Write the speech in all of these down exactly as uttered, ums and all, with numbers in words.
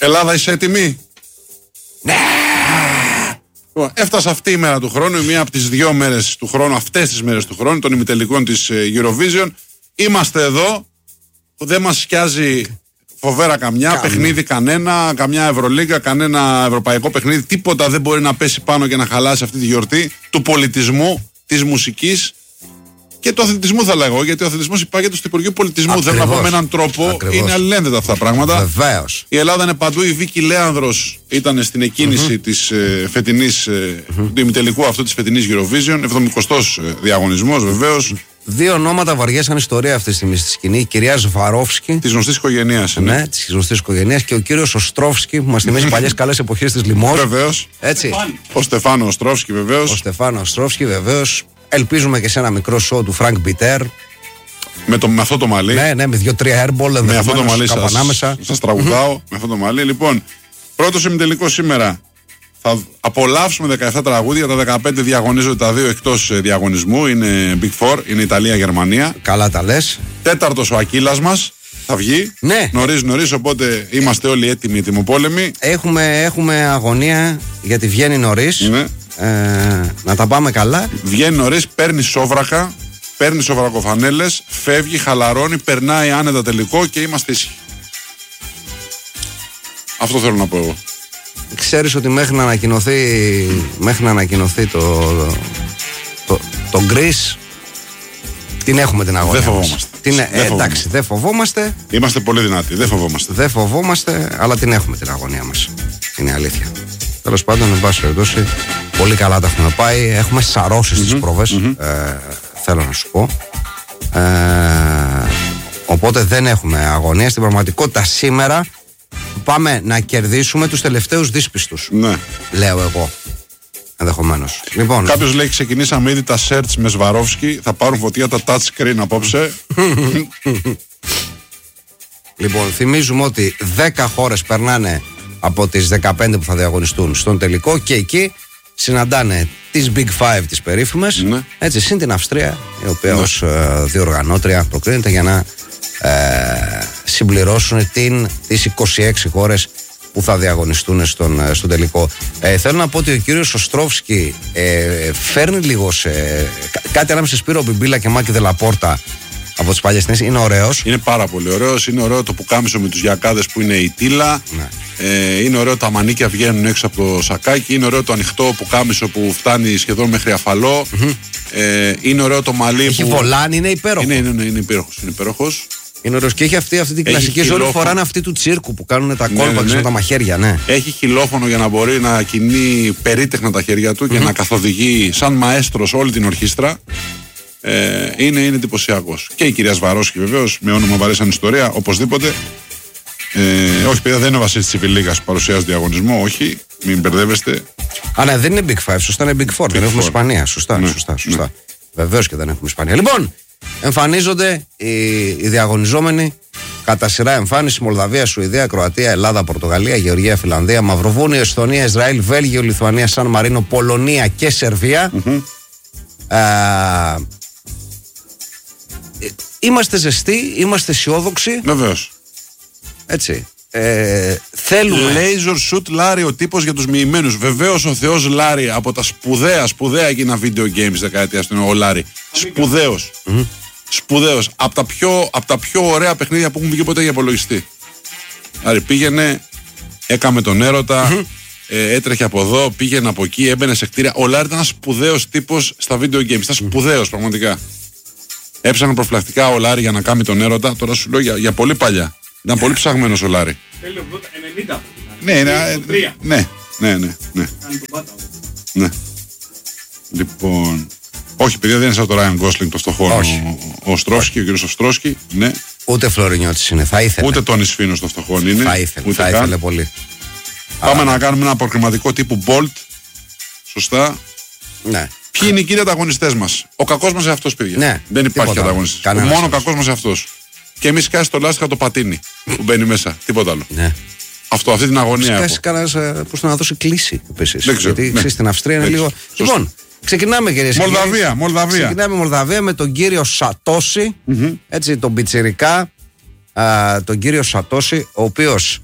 Ελλάδα, είσαι έτοιμη? Ναι! Έφτασε αυτή η μέρα του χρόνου, μία από τις δύο μέρες του χρόνου, αυτές τις μέρες του χρόνου, των ημιτελικών της Eurovision. Είμαστε εδώ, δεν μας σκιάζει φοβέρα καμιά, Κάμε. παιχνίδι κανένα, καμιά Ευρωλίγκα, κανένα ευρωπαϊκό παιχνίδι, τίποτα δεν μπορεί να πέσει πάνω και να χαλάσει αυτή τη γιορτή του πολιτισμού, της μουσικής και του αθλητισμού, θα λέγω. Γιατί ο αθλητισμός υπάγεται στο Υπουργείο Πολιτισμού. Ακριβώς. Θέλω να πω με έναν τρόπο, Ακριβώς. είναι αλληλένδετα αυτά τα πράγματα. Βεβαίως. Η Ελλάδα είναι παντού. Η Βίκη Λέανδρος ήταν στην εκκίνηση mm-hmm. της ε, φετινής, ε, mm-hmm. του ημιτελικού αυτού της φετινής Eurovision. εβδομηκοστός ε, διαγωνισμός, βεβαίως. Δύο ονόματα βαριέσαν ιστορία αυτή τη στιγμή στη σκηνή. Η κυρία Σβαρόφσκι. Τη γνωστή οικογένεια. Ναι, ναι τη γνωστή οικογένεια. Και ο κύριος Οστρόφσκι που μας θυμίζει παλιές καλές εποχές της Λιμός. Βεβαίως. Έτσι. Ο Στεφάνο Οστρόφσκι, βεβαίως. Ο Στεφάνο Οστρόφσκι, βεβαίως. Ελπίζουμε και σε ένα μικρό show του Φρανκ Μπιτέρ. Με, το, με αυτό το μαλλί. Ναι, ναι, με δύο-τρία airball. Με αυτό το μαλλί σας, σας τραγουδάω. Mm-hmm. Με αυτό το μαλλί. Λοιπόν, πρώτος ημιτελικός σήμερα. Θα απολαύσουμε δεκαεπτά τραγούδια. Τα δεκαπέντε διαγωνίζονται τα δύο εκτός διαγωνισμού. Είναι Big Four, είναι Ιταλία-Γερμανία. Καλά τα λες. Τέταρτος ο Ακύλας μας. Θα βγει. Ναι. Νωρίς νωρίς, οπότε είμαστε όλοι έτοιμοι, ετοιμοπόλεμοι. Έχουμε, έχουμε αγωνία γιατί βγαίνει νωρίς. Ναι. Ε, να τα πάμε καλά. Βγαίνει νωρίς, παίρνει σόβρακα, παίρνει σοβρακοφανέλες, φεύγει, χαλαρώνει, περνάει άνετα τελικό και είμαστε ήσυχοι. Αυτό θέλω να πω εγώ. Ξέρεις ότι μέχρι να ανακοινωθεί, μέχρι να ανακοινωθεί το, το, το Greece, την έχουμε την αγωνία. Δεν φοβόμαστε. Την, δεν ε, φοβόμαστε. Εντάξει, δεν φοβόμαστε. Είμαστε πολύ δυνατοί, δεν φοβόμαστε. Δεν φοβόμαστε, αλλά την έχουμε την αγωνία μας. Είναι αλήθεια. Τέλος πάντων, εν πάση περιπτώσει, πολύ καλά τα έχουμε πάει. Έχουμε σαρώσει mm-hmm. τις πρόβες. Mm-hmm. Ε, θέλω να σου πω. Ε, οπότε δεν έχουμε αγωνία. Στην πραγματικότητα σήμερα πάμε να κερδίσουμε τους τελευταίους δύσπιστους. Ναι. Λέω εγώ. Ενδεχομένως. Λοιπόν, κάποιος λέει: ξεκινήσαμε ήδη τα search με Σβαρόφσκι. Θα πάρουν φωτιά τα touch screen απόψε. Λοιπόν, θυμίζουμε ότι δέκα χώρες περνάνε από τις δεκαπέντε που θα διαγωνιστούν στον τελικό και εκεί συναντάνε τις Big Five τις περίφημες. Ναι. Έτσι, συν την Αυστρία, η οποία ναι. ως ε, διοργανώτρια προκρίνεται για να ε, συμπληρώσουν την, τις είκοσι έξι χώρες που θα διαγωνιστούν στον, στον τελικό. Ε, θέλω να πω ότι ο κύριος Οστρόφσκι ε, φέρνει λίγο σε, κάτι ανάμεσα Σπύρο Μπιμπίλα και Μάκη Δελαπόρτα από τις παλιές ταινίες. Είναι ωραίος. Είναι πάρα πολύ ωραίος. Είναι ωραίο το πουκάμισο με τους γιακάδες που είναι η τίλα. Ναι. Ε, είναι ωραίο τα μανίκια βγαίνουν έξω από το σακάκι. Είναι ωραίο το ανοιχτό πουκάμισο που φτάνει σχεδόν μέχρι αφαλό. Mm-hmm. Ε, είναι ωραίο το μαλλί. Έχει που... βολάνι, είναι υπέροχο. Είναι, είναι, είναι, είναι υπέροχος. Είναι υπέροχος. Είναι ωραίος και έχει αυτή, αυτή την κλασική ζωή. Όλοι φοράνε αυτή του τσίρκου που κάνουν τα κόλπα ναι, ναι, ναι. τα μαχαίρια. Ναι. Έχει χιλόφωνο για να μπορεί να κινεί περίτεχνα τα χέρια του mm-hmm. και να καθοδηγεί σαν μαέστρος όλη την ορχήστρα. Ε, είναι, είναι εντυπωσιακός. Και η κυρία Σβαρόσκη βεβαίως, με όνομα βαρέσαν ιστορία, οπωσδήποτε. Ε, όχι, παιδιά, δεν είναι ο Βασίλης Τσιβιλίγας που παρουσιάζει διαγωνισμό, όχι, μην μπερδεύεστε. Α, ναι, δεν είναι Big Five, σωστά είναι Big Four. Big δεν έχουμε Ισπανία. Σωστά, ναι, σωστά, σωστά. Ναι. Βεβαίως και δεν έχουμε Ισπανία. Λοιπόν, εμφανίζονται οι, οι διαγωνιζόμενοι κατά σειρά εμφάνιση: Μολδαβία, Σουηδία, Κροατία, Ελλάδα, Πορτογαλία, Γεωργία, Φιλανδία, Μαυροβούνιο, Εσθονία, Ισραήλ, Βέλγιο, Λιθουανία, Σαν Μαρίνο, Πολωνία και Σερβία. Mm-hmm. Α, είμαστε ζεστοί, είμαστε αισιόδοξοι. Βεβαίως. Έτσι. Ε, θέλουμε. Laser shoot Larry, ο τύπος για τους μοιημένους. Βεβαίως ο Θεός Larry από τα σπουδαία, σπουδαία εκείνα video games δεκαετίας του. Ο Larry. Σπουδαίος. Mm-hmm. Σπουδαίος. Από τα, πιο, από τα πιο ωραία παιχνίδια που έχουν βγει ποτέ για υπολογιστή. Larry πήγαινε, έκαμε τον έρωτα. Mm-hmm. Ε, έτρεχε από εδώ, πήγαινε από εκεί, έμπαινε σε κτίρια. Ο Λάρι ήταν ένας σπουδαίος τύπος στα video games. Ήταν σπουδαίος πραγματικά. Έψανε προφυλακτικά ο Λάρι για να κάνει τον έρωτα. Τώρα σου λέω για, για πολύ παλιά. Ήταν πολύ ψαγμένος ο Λάρι. Τέλειο ενενήντα. Ναι, ναι, ναι, ναι, ναι, ναι. Ναι. Λοιπόν. Όχι, παιδιά, δεν είναι σαν το Ράιαν Γκόσλινγκ το φτωχό. Ο Οστρόφσκι, ο κύριος Οστρόφσκι. Ναι. Ούτε Φλωρινιώτης είναι, θα ήθελε. Ούτε Τόνι Σφίνος το φτωχό είναι. Θα ήθελε, θα ήθελε πολύ. Πάμε να κάνουμε ένα προκριματικό τύπου Bolt. Σωστά. Ναι. Ποιοι είναι οι κύριοι ανταγωνιστές μας? Ο κακός μας εαυτός, παιδιά. Ναι. Δεν υπάρχει ανταγωνιστής. Ο μόνο κακός μας εαυτός. Και εμείς κάσει το λάστιχα το πατίνι που μπαίνει μέσα. Τίποτα άλλο. Ναι. Αυτό, αυτή την αγωνία. Κάσει κανένας προς το να δώσει κλίση επίσης. Δεν ξέρω. Γιατί Ναι. στην Αυστρία είναι Έτσι. λίγο. Σωστό. Λοιπόν, ξεκινάμε κυρίες και κύριοι. Μολδαβία, Μολδαβία. Ξεκινάμε με Μολδαβία με τον κύριο Σατώση. Mm-hmm. Έτσι, τον πιτσιρικά. Α, τον κύριο Σατώση, ο οποίος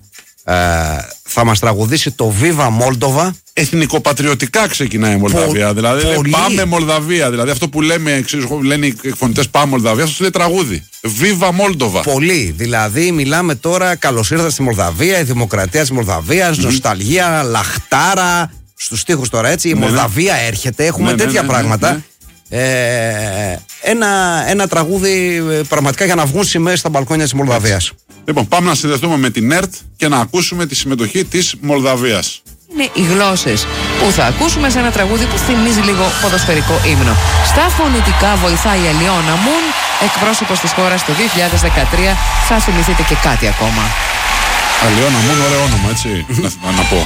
ε, θα μας τραγουδήσει το Viva Moldova. Εθνικοπατριωτικά ξεκινάει η Μολδαβία. Πο- δηλαδή λέει, πολύ. πάμε Μολδαβία. Δηλαδή αυτό που λέμε, ξέρεις, λένε οι εκφωνητές πάμε Μολδαβία, αυτό λέει τραγούδι. Viva Moldova. Πολύ. Δηλαδή, μιλάμε τώρα, καλώς ήρθα στη Μολδαβία, η δημοκρατία της Μολδαβίας, mm-hmm. νοσταλγία, λαχτάρα. Στους στίχους τώρα έτσι. Η ναι, Μολδαβία ναι. έρχεται. Έχουμε ναι, τέτοια ναι, ναι, πράγματα. ναι, ναι. Ε, ένα, ένα τραγούδι πραγματικά για να βγουν σημαίες στα μπαλκόνια της Μολδαβίας. Έτσι. Λοιπόν, πάμε να συνδεθούμε με την ΕΡΤ και να ακούσουμε τη συμμετοχή της Μολδαβίας. Είναι οι γλώσσες που θα ακούσουμε σε ένα τραγούδι που θυμίζει λίγο ποδοσφαιρικό ύμνο. Στα φωνητικά βοηθάει η Αλιώνα Μουν, εκπρόσωπος της χώρας το δύο χιλιάδες δεκατρία. Θα θυμηθείτε και κάτι ακόμα. Αλιώνα Μουν, ωραίο όνομα, έτσι, να, να πω.